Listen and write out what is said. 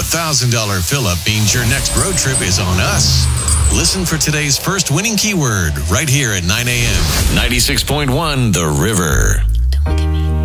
$1,000 fill-up means your next road trip is on us. Listen for today's first winning keyword right here at 9 a.m. 96.1 The River.